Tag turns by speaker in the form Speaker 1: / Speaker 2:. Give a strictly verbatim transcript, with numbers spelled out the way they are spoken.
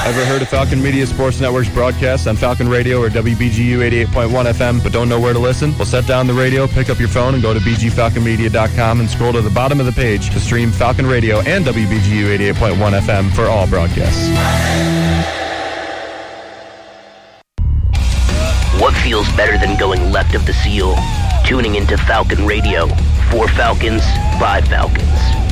Speaker 1: Ever heard of Falcon Media Sports Network's broadcast on Falcon Radio or W B G U eighty-eight point one F M, but don't know where to listen? Well, set down the radio, pick up your phone, and go to b g falcon media dot com and scroll to the bottom of the page to stream Falcon Radio and W B G U eighty-eight point one F M for all broadcasts.
Speaker 2: What feels better than going left of the seal? Tuning into Falcon Radio. Four Falcons, five Falcons.